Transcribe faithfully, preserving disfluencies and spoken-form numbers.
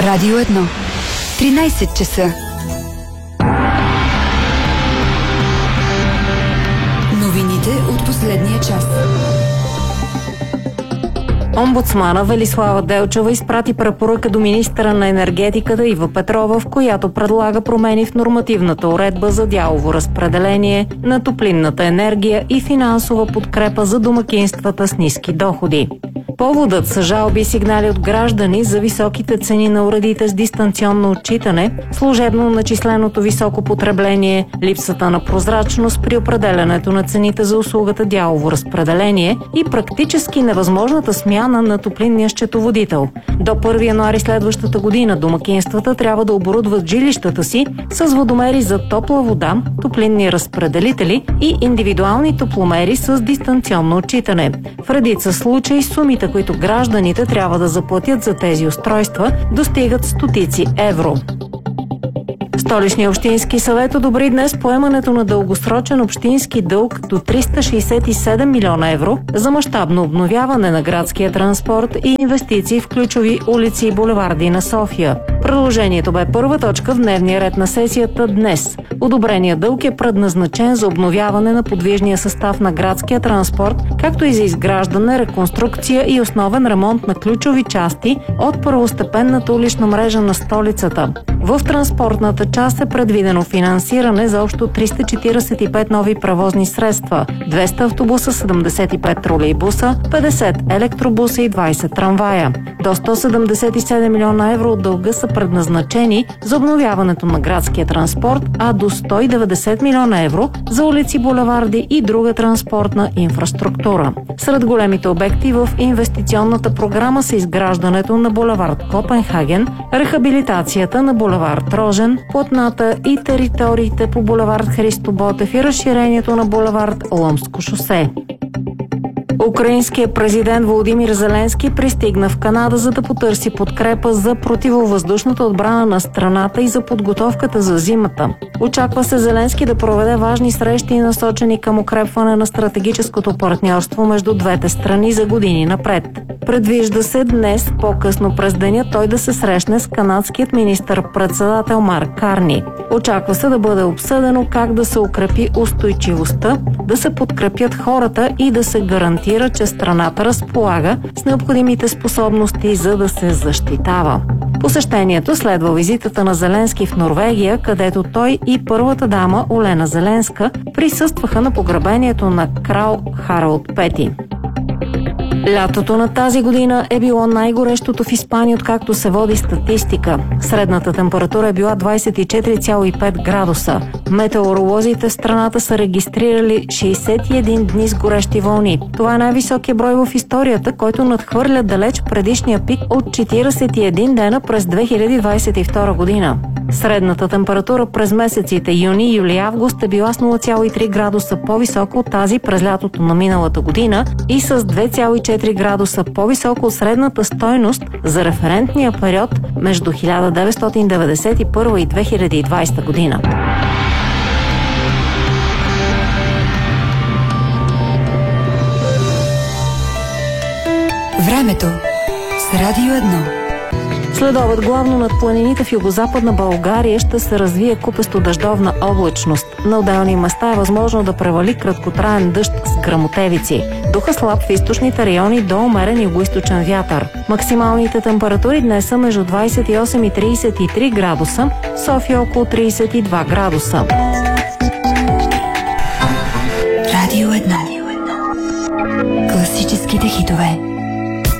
Радио едно. тринайсет часа. Новините от последния час. Омбудсмана Велислава Делчева изпрати препоръка до министъра на енергетиката Ива Петрова, в която предлага промени в нормативната уредба за дялово разпределение на топлинната енергия и финансова подкрепа за домакинствата с ниски доходи. Поводът са жалби и сигнали от граждани за високите цени на уредите с дистанционно отчитане, служебно начисленото високо потребление, липсата на прозрачност при определянето на цените за услугата дялово разпределение и практически невъзможната смяна на топлинния счетоводител. До първи януари следващата година домакинствата трябва да оборудват жилищата си с водомери за топла вода, топлинни разпределители и индивидуални топломери с дистанционно отчитане. В редица случаи сумите, които гражданите трябва да заплатят за тези устройства, достигат стотици евро. Столичният общински съвет одобри днес поемането на дългосрочен общински дълг до триста шейсет и седем милиона евро за мащабно обновяване на градския транспорт и инвестиции в ключови улици и булеварди на София. Предложението бе първа точка в дневния ред на сесията днес. Одобреният дълг е предназначен за обновяване на подвижния състав на градския транспорт, както и за изграждане, реконструкция и основен ремонт на ключови части от първостепенната улична мрежа на столицата. В транспортната част е предвидено финансиране за общо триста четирийсет и пет нови превозни средства, двеста автобуса, седемдесет и пет тролейбуса, петдесет електробуса и двайсет трамвая. До сто седемдесет и седем милиона евро от дълга са предназначени за обновяването на градския транспорт, а до сто и деветдесет милиона евро за улици, булеварди и друга транспортна инфраструктура. Сред големите обекти в инвестиционната програма са изграждането на булевард Копенхаген, рехабилитацията на булевард Рожен, платната и териториите по булевард Христо Ботев и разширението на булевард Ломско шосе. Украинският президент Володимир Зеленски пристигна в Канада, за да потърси подкрепа за противовъздушната отбрана на страната и за подготовката за зимата. Очаква се Зеленски да проведе важни срещи, насочени към укрепване на стратегическото партньорство между двете страни за години напред. Предвижда се днес, по-късно през деня, той да се срещне с канадският министър-председател Марк Карни. Очаква се да бъде обсъдено как да се укрепи устойчивостта, да се подкрепят хората и да се гарантира, че страната разполага с необходимите способности, за да се защитава. Посещението следва визитата на Зеленски в Норвегия, където той и първата дама Олена Зеленска присъстваха на погребението на крал Харалд Пети. Лятото на тази година е било най-горещото в Испания, откакто се води статистика. Средната температура е била двайсет и четири цяло и пет градуса. Метеоролозите в страната са регистрирали шейсет и един дни с горещи вълни. Това е най-високият брой в историята, който надхвърля далеч предишния пик от четирийсет и един дена през две хиляди двайсет и втора година. Средната температура през месеците юни, юли и август е била с нула цяло и три градуса по-висока от тази през лятото на миналата година и с две цяло и четири градуса по-висока от средната стойност за референтния период между хиляда деветстотин деветдесет и първа и две хиляди и двайсета година. Времето с Радио едно. Следобед главно над планините в югозападна България ще се развие купесто-дъждовна облачност. На отделни места е възможно да превали краткотраен дъжд с гръмотевици. Духа слаб в източните райони до умерен югоизточен вятър. Максималните температури днес са между двайсет и осем и трийсет и три градуса, София около трийсет и два градуса. Радио едно. Класическите хитове.